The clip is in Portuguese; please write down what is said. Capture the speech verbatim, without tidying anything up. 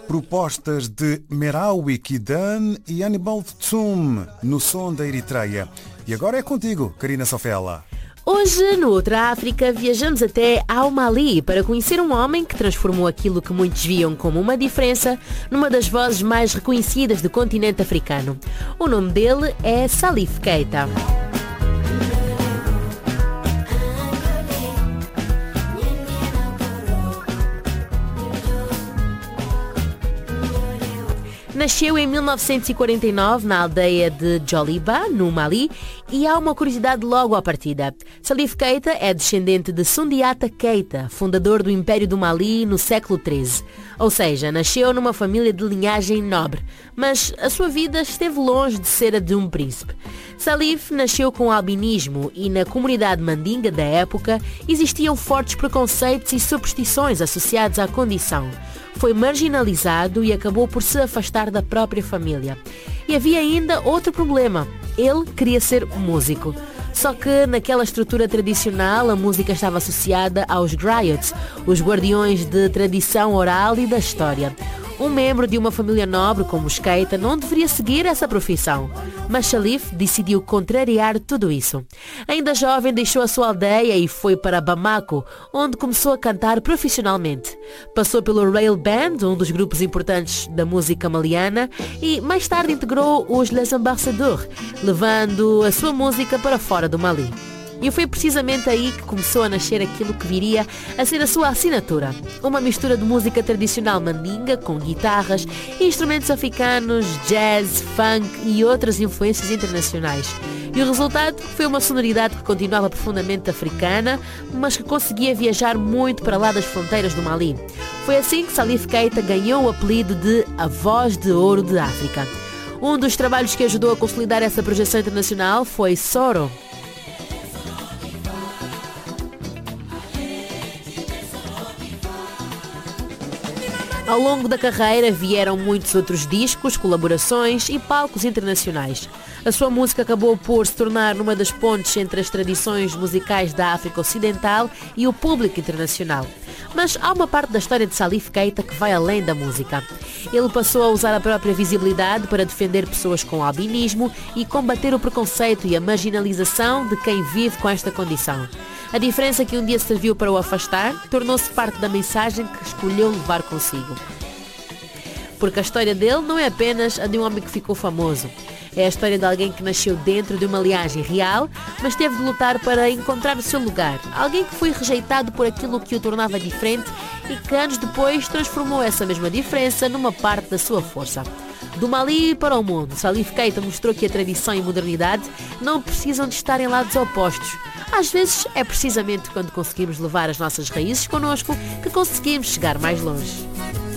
propostas de Merawi Kidan e Hannibal Tsum no som da Eritreia. E agora é contigo, Karina Sofela. Hoje, no Outra África, viajamos até ao Mali para conhecer um homem que transformou aquilo que muitos viam como uma diferença numa das vozes mais reconhecidas do continente africano. O nome dele é Salif Keita. Nasceu em mil novecentos e quarenta e nove na aldeia de Djoliba, no Mali, e há uma curiosidade logo à partida. Salif Keita é descendente de Sundiata Keita, fundador do Império do Mali no século treze. Ou seja, nasceu numa família de linhagem nobre, mas a sua vida esteve longe de ser a de um príncipe. Salif nasceu com albinismo e na comunidade mandinga da época existiam fortes preconceitos e superstições associados à condição. Foi marginalizado e acabou por se afastar da própria família. E havia ainda outro problema. Ele queria ser músico. Só que naquela estrutura tradicional a música estava associada aos griots, os guardiões de tradição oral e da história. Um membro de uma família nobre como os Keita não deveria seguir essa profissão, mas Salif decidiu contrariar tudo isso. Ainda jovem deixou a sua aldeia e foi para Bamako, onde começou a cantar profissionalmente. Passou pelo Rail Band, um dos grupos importantes da música maliana, e mais tarde integrou os Les Ambassadeurs, levando a sua música para fora do Mali. E foi precisamente aí que começou a nascer aquilo que viria a ser a sua assinatura. Uma mistura de música tradicional mandinga com guitarras, instrumentos africanos, jazz, funk e outras influências internacionais. E o resultado foi uma sonoridade que continuava profundamente africana, mas que conseguia viajar muito para lá das fronteiras do Mali. Foi assim que Salif Keita ganhou o apelido de A Voz de Ouro de África. Um dos trabalhos que ajudou a consolidar essa projeção internacional foi Soro. Ao longo da carreira vieram muitos outros discos, colaborações e palcos internacionais. A sua música acabou por se tornar uma das pontes entre as tradições musicais da África Ocidental e o público internacional. Mas há uma parte da história de Salif Keita que vai além da música. Ele passou a usar a própria visibilidade para defender pessoas com albinismo e combater o preconceito e a marginalização de quem vive com esta condição. A diferença que um dia serviu para o afastar tornou-se parte da mensagem que escolheu levar consigo. Porque a história dele não é apenas a de um homem que ficou famoso. É a história de alguém que nasceu dentro de uma linhagem real, mas teve de lutar para encontrar o seu lugar. Alguém que foi rejeitado por aquilo que o tornava diferente e que anos depois transformou essa mesma diferença numa parte da sua força. Do Mali para o mundo, Salif Keita mostrou que a tradição e a modernidade não precisam de estar em lados opostos. Às vezes é precisamente quando conseguimos levar as nossas raízes connosco que conseguimos chegar mais longe.